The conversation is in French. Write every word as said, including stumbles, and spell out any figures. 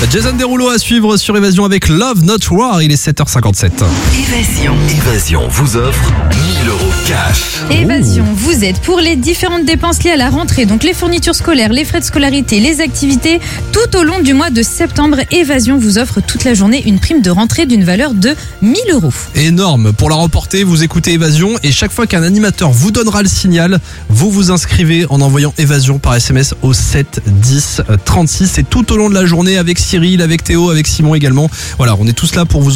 Jason Derulo à suivre sur Évasion avec Love Not War, il est sept heures cinquante-sept. Évasion. Évasion vous offre mille euros cash. Évasion vous aide pour les différentes dépenses liées à la rentrée, donc les fournitures scolaires, les frais de scolarité, les activités. Tout au long du mois de septembre, Évasion vous offre toute la journée une prime de rentrée d'une valeur de mille euros. Énorme. Pour la remporter, vous écoutez Évasion et chaque fois qu'un animateur vous donnera le signal, vous vous inscrivez en envoyant Évasion par S M S au sept dix trente-six. Et tout au long de la journée avec Cyril, avec Théo, avec Simon également. Voilà, on est tous là pour vous